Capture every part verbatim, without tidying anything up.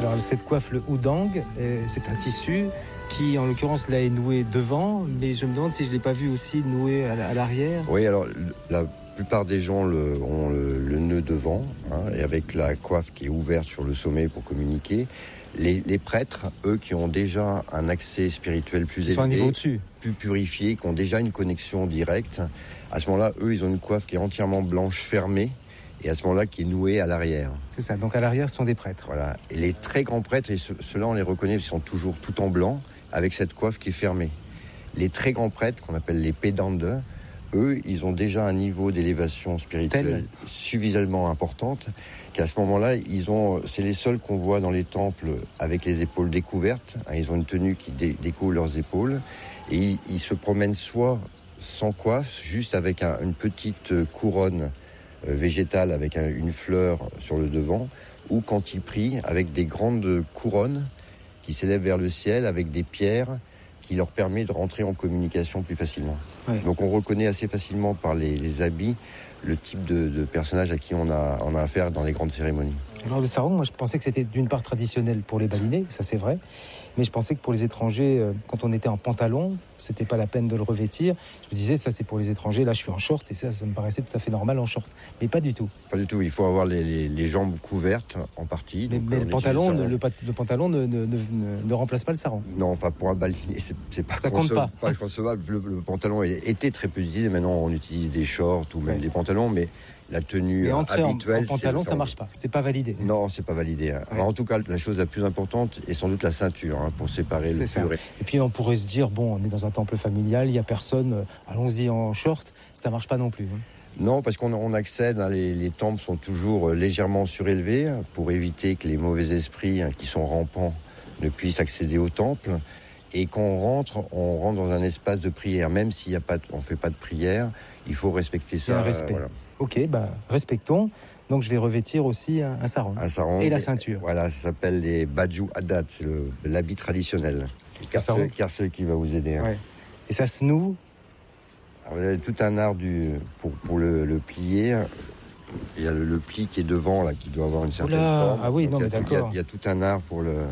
Alors cette coiffe, le houdang, euh, c'est un tissu qui, en l'occurrence, là est noué devant, mais je me demande si je ne l'ai pas vu aussi noué à l'arrière. Oui, alors la plupart des gens le, ont le, le nœud devant, hein, et avec la coiffe qui est ouverte sur le sommet pour communiquer. Les, les prêtres, eux, qui ont déjà un accès spirituel plus élevé, un niveau au-dessus, plus purifié, qui ont déjà une connexion directe, à ce moment-là, eux, ils ont une coiffe qui est entièrement blanche, fermée, et à ce moment-là, qui est nouée à l'arrière. C'est ça, donc à l'arrière, ce sont des prêtres. Voilà, et les très grands prêtres, et ce, ceux-là, on les reconnaît, ils sont toujours tout en blanc, avec cette coiffe qui est fermée. Les très grands prêtres, qu'on appelle les pédandes, eux, ils ont déjà un niveau d'élévation spirituelle Tel... suffisamment importante qu'à ce moment-là, ils ont, c'est les seuls qu'on voit dans les temples avec les épaules découvertes. Ils ont une tenue qui dé- découvre leurs épaules et ils, ils se promènent soit sans coiffe, juste avec un, une petite couronne euh, végétale avec un, une fleur sur le devant, ou quand ils prient avec des grandes couronnes qui s'élèvent vers le ciel avec des pierres qui leur permet de rentrer en communication plus facilement. Ouais. Donc on reconnaît assez facilement par les, les habits le type de, de personnage à qui on a, on a affaire dans les grandes cérémonies. Alors le sarong, moi je pensais que c'était d'une part traditionnel pour les balinais, ça c'est vrai, mais je pensais que pour les étrangers, euh, quand on était en pantalon, c'était pas la peine de le revêtir. Je me disais, ça c'est pour les étrangers, là je suis en short, et ça, ça me paraissait tout à fait normal en short. Mais pas du tout. Pas du tout, il faut avoir les, les, les jambes couvertes en partie. Mais, mais le, pantalon, ne, le, le pantalon ne, ne, ne, ne remplace pas le sarong. Non, enfin pour un balinier, c'est, c'est pas, ça compte pas. pas concevable. Le, le pantalon était très peu utilisé, maintenant on utilise des shorts ou même ouais. des pantalons, mais la tenue mais entrer habituelle... en, en pantalon, ça marche pas, c'est pas validé. Non, c'est pas validé. Ouais. Alors, en tout cas, la chose la plus importante est sans doute la ceinture, hein, pour séparer c'est le pur. Et puis on pourrait se dire, bon, on est dans un temple familial, il y a personne, euh, allons-y en short, ça marche pas non plus. Hein. Non, parce qu'on on accède, hein, les, les temples sont toujours légèrement surélevés pour éviter que les mauvais esprits, hein, qui sont rampants, ne puissent accéder au temple. Et quand on rentre, on rentre dans un espace de prière. Même s'il y a pas, on ne fait pas de prière, il faut respecter ça. Il y a un respect. Euh, voilà. Ok, bah, respectons. Donc je vais revêtir aussi un, un sarong. Un sarong. Et la ceinture. Voilà, ça s'appelle les baju adat, c'est le, l'habit traditionnel. Car c'est qui va vous aider. Hein. Ouais. Et ça se noue. Alors, vous avez tout un art du, pour, pour le, le plier. Il y a le, le pli qui est devant, là, qui doit avoir une certaine Oula, forme. Ah oui, donc, non, mais il y a, d'accord. Il y, a, il y a tout un art pour le...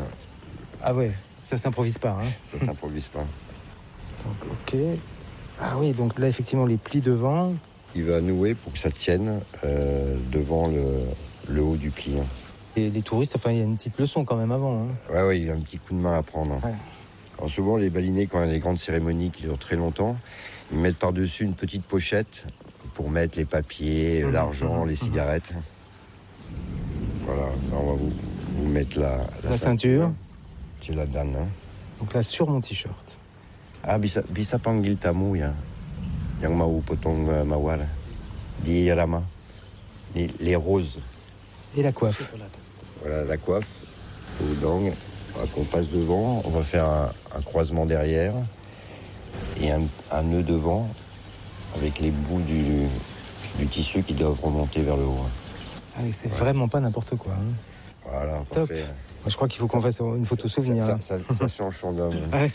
Ah ouais, ça s'improvise pas. Hein. Ça s'improvise pas. Donc, ok. Ah oui, donc là, effectivement, les plis devant... Il va nouer pour que ça tienne euh, devant le, le haut du pli. Et les touristes, enfin, il y a une petite leçon quand même avant. Hein. Oui, ouais, il y a un petit coup de main à prendre. Ouais. Alors souvent, les balinais, quand il y a des grandes cérémonies qui durent très longtemps, ils mettent par-dessus une petite pochette pour mettre les papiers, mmh, l'argent, mmh, les cigarettes. Mmh. Voilà, là, on va vous, vous mettre la, la, la ceinture. ceinture. C'est la danne. Hein. Donc là, sur mon t-shirt. Ah, bisa, bisa panggil tamu ya. Yang mau potong mawar. Di Rama. Les, les roses. Et la coiffe. Voilà, la coiffe. Au dang. Qu'on passe devant. On va faire un, un croisement derrière. Et un, un nœud devant. Avec les bouts du, du tissu qui doivent remonter vers le haut. Ah oui, c'est voilà. Vraiment pas n'importe quoi. Hein. Voilà, top. Parfait. Moi, je crois qu'il faut qu'on fasse une photo souvenir. Ça, ça, ça, ça change son homme.